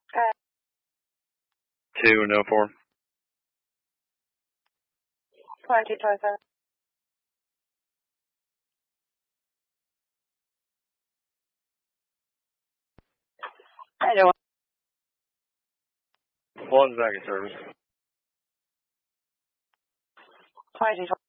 204. 2027. How you doing? 1 second service. 2027.